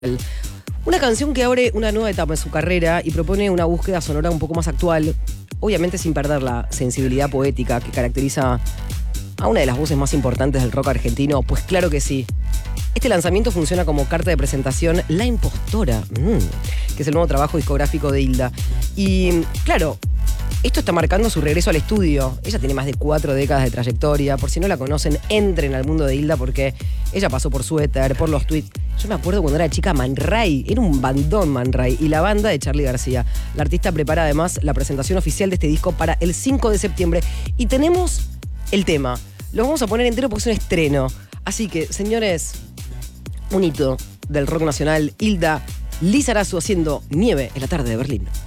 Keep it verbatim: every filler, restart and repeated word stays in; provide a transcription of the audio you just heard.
Una canción que abre una nueva etapa en su carrera y propone una búsqueda sonora un poco más actual, obviamente sin perder la sensibilidad poética que caracteriza a una de las voces más importantes del rock argentino. Pues claro que sí. Este lanzamiento funciona como carta de presentación La Impostora, mmm, que es el nuevo trabajo discográfico de Hilda. Y claro, esto está marcando su regreso al estudio. Ella tiene más de cuatro décadas de trayectoria. Por si no la conocen, entren al mundo de Hilda porque ella pasó por Suéter, por los tweets. Yo me acuerdo cuando era chica Man Ray, era un bandón Man Ray, y la banda de Charly García. La artista prepara además la presentación oficial de este disco para el cinco de septiembre. Y tenemos el tema. Lo vamos a poner entero porque es un estreno. Así que, señores, un hito del rock nacional, Hilda Lizarazu haciendo Nieve en la tarde de Berlín.